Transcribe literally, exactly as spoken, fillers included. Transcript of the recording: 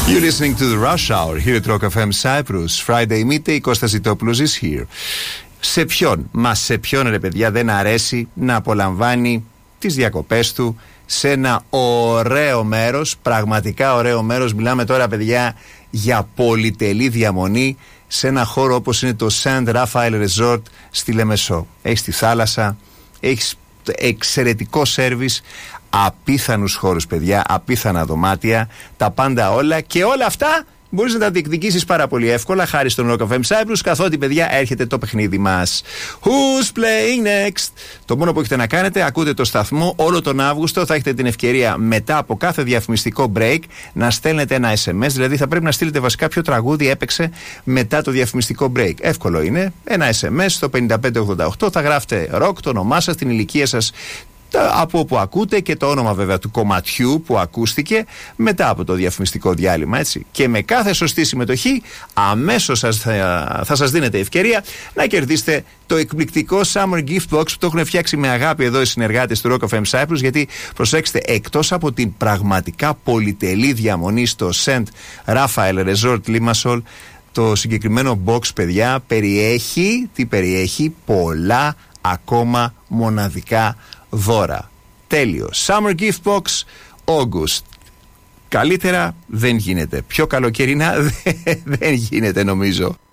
You're listening to the Rush Hour here at Rock εφ εμ Cyprus. Friday midday, Κώστας Ζητόπουλος is here. Σε ποιον, μα σε ποιον ρε παιδιά δεν αρέσει να απολαμβάνει τις διακοπές του σε ένα ωραίο μέρος, πραγματικά ωραίο μέρος. Μιλάμε τώρα παιδιά για πολυτελή διαμονή σε ένα χώρο όπως είναι το Saint Raphael Resort στη Λεμεσό. Έχεις τη θάλασσα, έχεις εξαιρετικό σέρβις, απίθανους χώρους παιδιά, απίθανα δωμάτια, τα πάντα όλα, και όλα αυτά μπορείς να τα διεκδικήσεις πάρα πολύ εύκολα χάρη στον Rock εφ εμ Cyprus, καθότι παιδιά έρχεται το παιχνίδι μας. Who's playing next? Το μόνο που έχετε να κάνετε, ακούτε το σταθμό όλο τον Αύγουστο. Θα έχετε την ευκαιρία μετά από κάθε διαφημιστικό break να στέλνετε ένα ες εμ ες, δηλαδή θα πρέπει να στείλετε βασικά ποιο τραγούδι έπαιξε μετά το διαφημιστικό break. Εύκολο είναι, ένα ες εμ ες στο πέντε πέντε ογδόντα οκτώ, θα γράφετε rock, το όνομά σας, την ηλικία σας, από όπου ακούτε και το όνομα βέβαια του κομματιού που ακούστηκε μετά από το διαφημιστικό διάλειμμα, έτσι. Και με κάθε σωστή συμμετοχή αμέσως σας, θα, θα σας δίνετε ευκαιρία να κερδίσετε το εκπληκτικό Summer Gift Box που το έχουν φτιάξει με αγάπη εδώ οι συνεργάτες του Rock εφ εμ Cyprus, γιατί προσέξτε, εκτός από την πραγματικά πολυτελή διαμονή στο Saint Raphael Resort Limassol, το συγκεκριμένο box παιδιά περιέχει, τι περιέχει, πολλά ακόμα μοναδικά δώρα. Τέλειο. Summer Gift Box August. Καλύτερα δεν γίνεται. Πιο καλοκαιρινά δεν γίνεται νομίζω.